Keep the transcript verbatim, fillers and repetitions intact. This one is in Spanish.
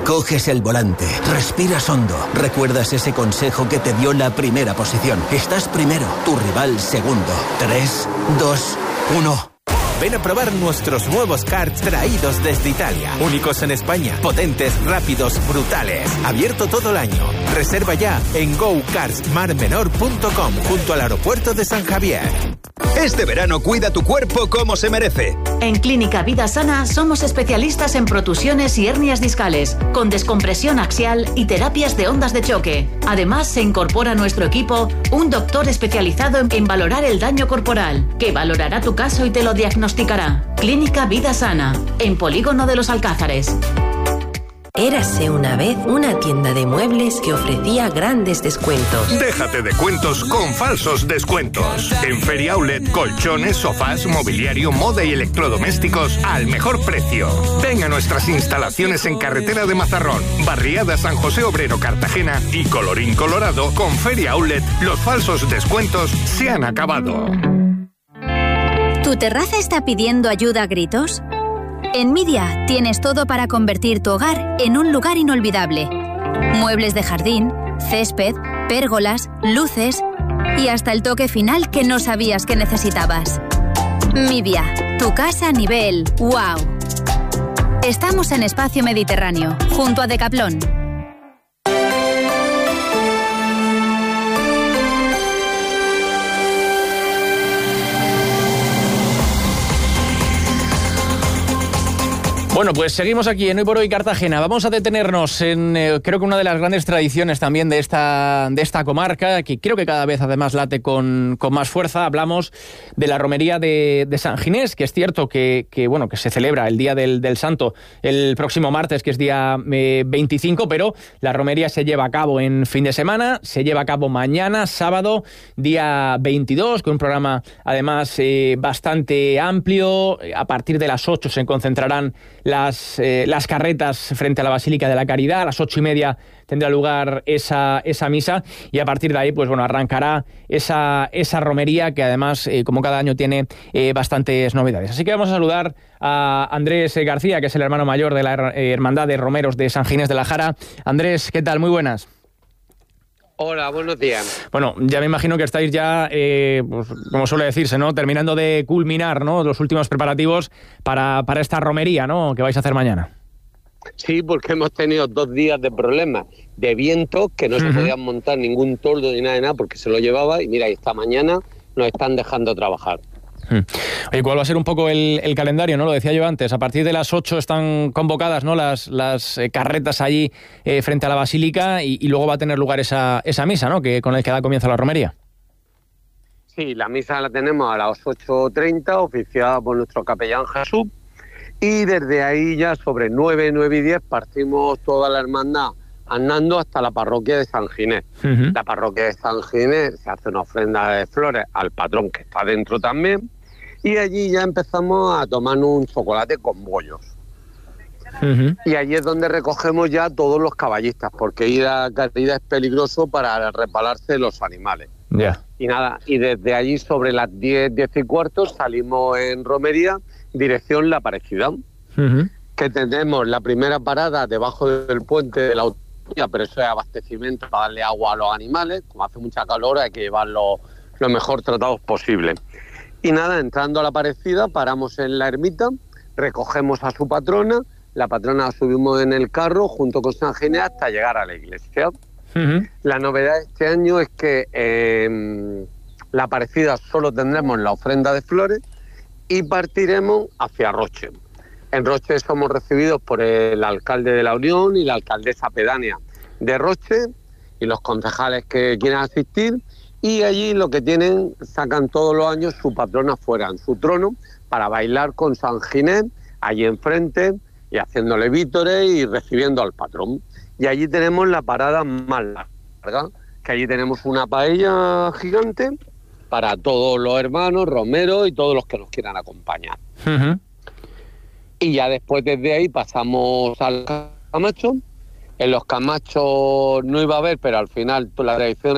Coges el volante, respiras hondo, recuerdas ese consejo que te dio la primera posición. Estás primero, tu rival segundo. Tres, dos, uno... Ven a probar nuestros nuevos karts traídos desde Italia. Únicos en España, potentes, rápidos, brutales. Abierto todo el año. Reserva ya en go karts mar menor punto com, junto al aeropuerto de San Javier. Este verano cuida tu cuerpo como se merece. En Clínica Vida Sana somos especialistas en protusiones y hernias discales, con descompresión axial y terapias de ondas de choque. Además, se incorpora a nuestro equipo un doctor especializado en, en valorar el daño corporal, que valorará tu caso y te lo diagnosticará. Clínica Vida Sana, en Polígono de los Alcázares. Érase una vez una tienda de muebles que ofrecía grandes descuentos. Déjate de cuentos con falsos descuentos. En Feria Outlet, colchones, sofás, mobiliario, moda y electrodomésticos al mejor precio. Ven a nuestras instalaciones en Carretera de Mazarrón, Barriada San José Obrero, Cartagena y colorín colorado. Con Feria Outlet, los falsos descuentos se han acabado. ¿Tu terraza está pidiendo ayuda a gritos? En Midia tienes todo para convertir tu hogar en un lugar inolvidable. Muebles de jardín, césped, pérgolas, luces y hasta el toque final que no sabías que necesitabas. Midia, tu casa a nivel ¡wow! Estamos en Espacio Mediterráneo, junto a Decathlon. Bueno, pues seguimos aquí en Hoy por Hoy Cartagena. Vamos a detenernos en, eh, creo que una de las grandes tradiciones también de esta, de esta comarca, que creo que cada vez además late con, con más fuerza. Hablamos de la romería de, de San Ginés, que es cierto que, que, bueno, que se celebra el Día del, del Santo el próximo martes, que es día eh, veinticinco, pero la romería se lleva a cabo en fin de semana, se lleva a cabo mañana, sábado, día veintidós, con un programa además eh, bastante amplio. A partir de las ocho se concentrarán Las, eh, las carretas frente a la Basílica de la Caridad. A las ocho y media tendrá lugar esa, esa misa y a partir de ahí pues bueno arrancará esa, esa romería que además eh, como cada año tiene eh, bastantes novedades. Así que vamos a saludar a Andrés García, que es el hermano mayor de la eh, Hermandad de Romeros de San Ginés de la Jara. Andrés, ¿qué tal? Muy buenas. Hola, buenos días. Bueno, ya me imagino que estáis ya, eh, pues, como suele decirse, ¿no? Terminando de culminar, ¿no? Los últimos preparativos para, para esta romería, ¿no? Que vais a hacer mañana. Sí, porque hemos tenido dos días de problemas de viento, que no uh-huh. se podían montar ningún toldo ni nada de nada porque se lo llevaba y mira, esta mañana nos están dejando trabajar. Oye, ¿cuál va a ser un poco el, el calendario? ¿No? Lo decía yo antes, a partir de las ocho están convocadas, ¿no? las, las eh, carretas allí eh, frente a la Basílica y, y luego va a tener lugar esa, esa misa, ¿no? Que, con el que da comienzo la romería. Sí, la misa la tenemos a las ocho treinta, oficiada por nuestro capellán Jesús, y desde ahí ya sobre nueve, nueve y diez partimos toda la hermandad andando hasta la parroquia de San Ginés. Uh-huh. La parroquia de San Ginés se hace una ofrenda de flores al patrón que está dentro también, y allí ya empezamos a tomarnos un chocolate con bollos. Uh-huh. Y allí es donde recogemos ya todos los caballistas, porque ir a Caridad es peligroso para repalarse los animales. Ya. Yeah. Y nada, y desde allí sobre las diez, diez y cuarto salimos en romería, dirección La Aparecida, uh-huh. que tenemos la primera parada debajo del puente de la autovía, pero eso es abastecimiento para darle agua a los animales. Como hace mucha calor hay que llevarlos lo mejor tratados posible. Y nada, entrando a La Aparecida, paramos en la ermita, recogemos a su patrona, la patrona la subimos en el carro junto con San Ginés hasta llegar a la iglesia. Uh-huh. La novedad de este año es que en La Aparecida solo tendremos la ofrenda de flores y partiremos hacia Roche. En Roche somos recibidos por el alcalde de la Unión y la alcaldesa pedánea de Roche y los concejales que quieran asistir. Y allí lo que tienen, sacan todos los años su patrona fuera en su trono para bailar con San Ginés allí enfrente y haciéndole vítores y recibiendo al patrón. Y allí tenemos la parada más larga, que allí tenemos una paella gigante para todos los hermanos, romeros y todos los que nos quieran acompañar. Uh-huh. Y ya después desde ahí pasamos al Camacho. En los Camachos no iba a haber, pero al final la tradición